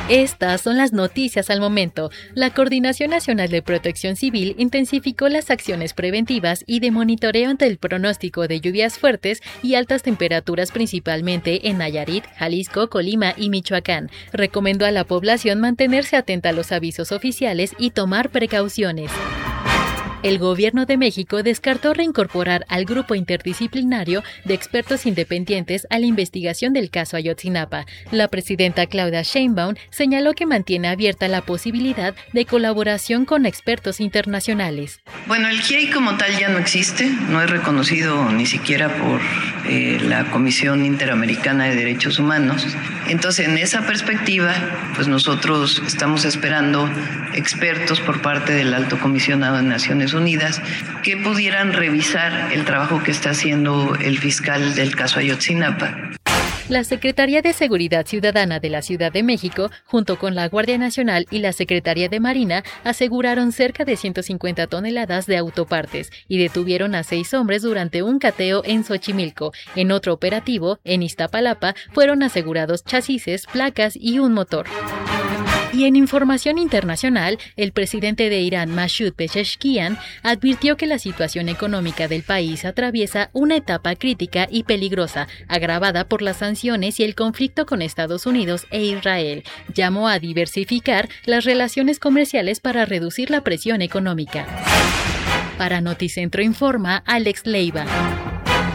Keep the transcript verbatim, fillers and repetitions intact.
Estas son las noticias al momento. La Coordinación Nacional de Protección Civil intensificó las acciones preventivas y de monitoreo ante el pronóstico de lluvias fuertes y altas temperaturas principalmente en Nayarit, Jalisco, Colima y Michoacán. Recomendó a la población mantenerse atenta a los avisos oficiales y tomar precauciones. El Gobierno de México descartó reincorporar al grupo interdisciplinario de expertos independientes a la investigación del caso Ayotzinapa. La presidenta Claudia Sheinbaum señaló que mantiene abierta la posibilidad de colaboración con expertos internacionales. Bueno, el G I E I como tal ya no existe, no es reconocido ni siquiera por eh, la Comisión Interamericana de Derechos Humanos. Entonces, en esa perspectiva, pues nosotros estamos esperando expertos por parte del Alto Comisionado de Naciones Unidas que pudieran revisar el trabajo que está haciendo el fiscal del caso Ayotzinapa. La Secretaría de Seguridad Ciudadana de la Ciudad de México, junto con la Guardia Nacional y la Secretaría de Marina, aseguraron cerca de ciento cincuenta toneladas de autopartes y detuvieron a seis hombres durante un cateo en Xochimilco. En otro operativo, en Iztapalapa, fueron asegurados chasis, placas y un motor. Y en información internacional, el presidente de Irán, Masoud Pezeshkian, advirtió que la situación económica del país atraviesa una etapa crítica y peligrosa, agravada por las sanciones y el conflicto con Estados Unidos e Israel. Llamó a diversificar las relaciones comerciales para reducir la presión económica. Para Noticentro Informa, Alex Leiva.